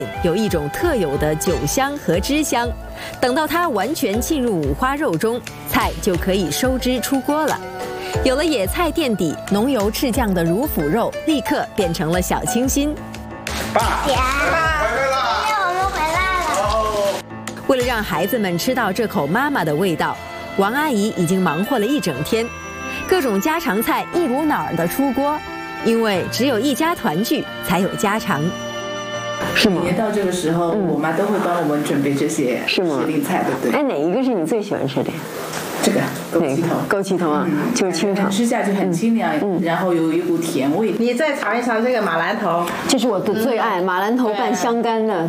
有一种特有的酒香和汁香，等到它完全浸入五花肉中，菜就可以收汁出锅了。有了野菜垫底，浓油赤酱的乳腐肉立刻变成了小清新。 爸，姐，回来了， 我们回来了。 为了让孩子们吃到这口妈妈的味道，王阿姨已经忙活了一整天，各种家常菜一股脑儿的出锅，因为只有一家团聚才有家常。 是吗？ 每年到这个时候，我妈都会帮我们准备这些时令菜，对不对？ 哎，哪一个是你最喜欢吃的？ 这个枸杞头， 枸杞头啊，就是清炒， 吃下去很清凉，然后有一股甜味。 你再尝一尝这个马兰头， 这是我的最爱，马兰头拌香干的。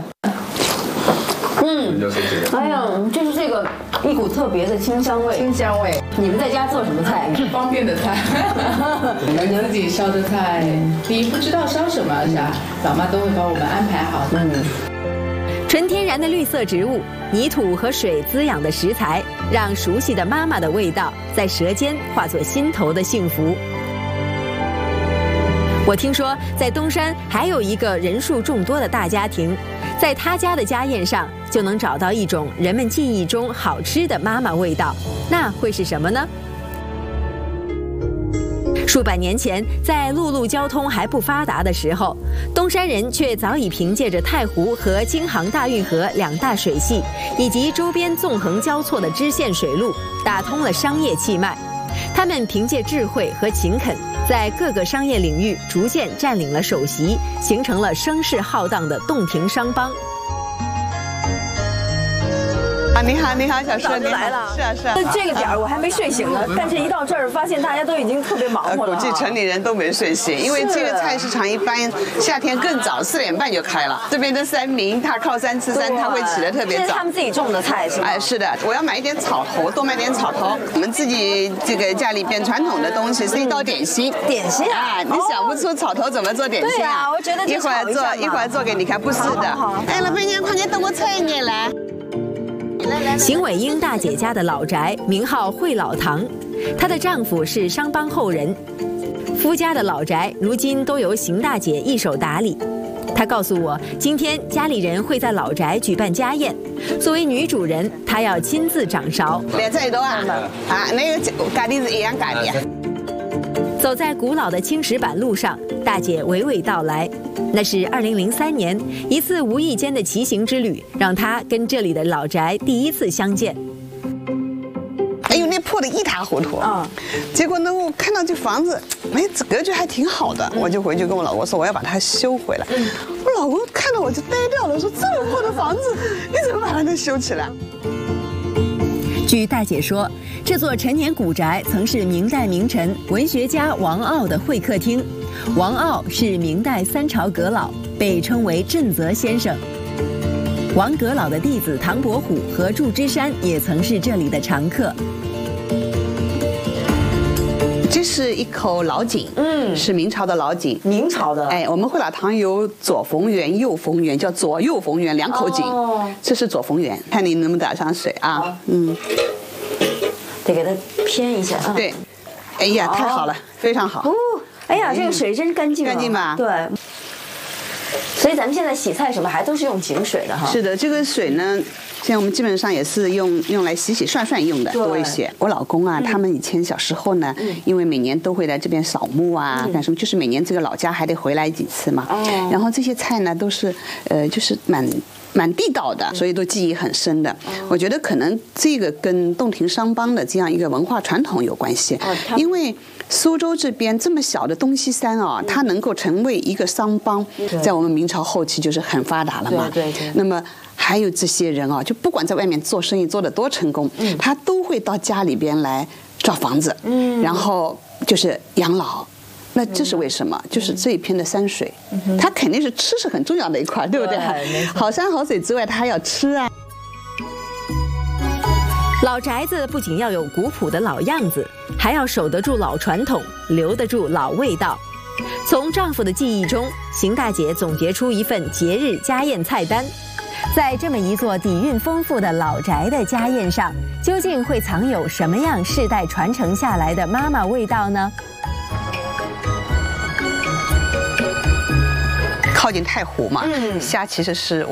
哎呀，就是这个一股特别的清香味。 清香味。 你们在家做什么菜？ 方便的菜，我们自己烧的菜，你不知道烧什么是吧？老妈都会帮我们安排好的。 纯天然的绿色植物、泥土和水滋养的食材，让熟悉的妈妈的味道在舌尖化作心头的幸福。我听说，在东山还有一个人数众多的大家庭，在他家的家宴上就能找到一种人们记忆中好吃的妈妈味道，那会是什么呢？数百年前，在陆路交通还不发达的时候，东山人却早已凭借着太湖和京杭大运河两大水系，以及周边纵横交错的支线水路，打通了商业气脉。他们凭借智慧和勤恳，在各个商业领域逐渐占领了首席，形成了声势浩荡的洞庭商帮。 你好，你好，小师， 你来了。 是啊，是啊。 这个点儿我还没睡醒呢，但是一到这儿发现大家都已经特别忙活了。 估计城里人都没睡醒，因为这个菜市场一般夏天更早，4点半就开了。这边的山民他靠山吃山，他会起得特别早。 这是他们自己种的菜是吗？ 哎，是的，我要买一点草头，多买点草头。我们自己这个家里边传统的东西是一道点心。 点心啊？ 哎，你想不出草头怎么做点心啊？ 对啊，我觉得一会儿做给你看，不是的。哎，老板娘，快点等我菜一点来。 邢伟英大姐家的老宅名号惠老堂，她的丈夫是商帮后人，夫家的老宅如今都由邢大姐一手打理。她告诉我，今天家里人会在老宅举办家宴，作为女主人，她要亲自掌勺。 来这里头啊，那个咖喱是一样咖喱。 走在古老的青石板路上，大姐娓娓道来，那是2003年一次无意间的骑行之旅，让她跟这里的老宅第一次相见。 哎呦，那破得一塌糊涂啊！结果呢，我看到这房子，哎，格局还挺好的，我就回去跟我老公说，我要把它修回来。我老公看到我就呆掉了，说这么破的房子，你怎么把它给修起来？ 据大姐说，这座陈年古宅曾是明代名臣、文学家王傲的会客厅。王傲是明代3朝阁老，被称为震泽先生。王阁老的弟子唐伯虎和祝枝山也曾是这里的常客。 这是一口老井，是明朝的老井。 明朝的。 哎，我们惠老堂有左逢源、右逢源，叫左右逢源2口井。这是左逢源，看你能不能打上水啊？ 得给它偏一下啊。 对，哎呀，太好了，非常好。 哎呀，这个水真干净啊。 干净吧？ 对。所以咱们现在洗菜什么还都是用井水的哈。 是的，这个水呢，现在我们基本上也是用来洗涮用的多一些。我老公啊，他们以前小时候呢，因为每年都会来这边扫墓啊，干什么，就是每年这个老家还得回来几次嘛。然后这些菜呢，都是就是蛮地道的，所以都记忆很深的。我觉得可能这个跟洞庭商帮的这样一个文化传统有关系，因为苏州这边这么小的东西山啊，它能够成为一个商帮，在我们明朝后期就是很发达了嘛。 对。 那么还有这些人啊，就不管在外面做生意做得多成功，他都会到家里边来找房子，然后就是养老。那这是为什么？就是这一片的山水，它肯定是吃是很重要的一块，对不对？好山好水之外，它还要吃啊。 老宅子不仅要有古朴的老样子，还要守得住老传统，留得住老味道。从丈夫的记忆中，邢大姐总结出一份节日家宴菜单。在这么一座底蕴丰富的老宅的家宴上，究竟会藏有什么样世代传承下来的妈妈味道呢？ 靠近太湖嘛，虾其实是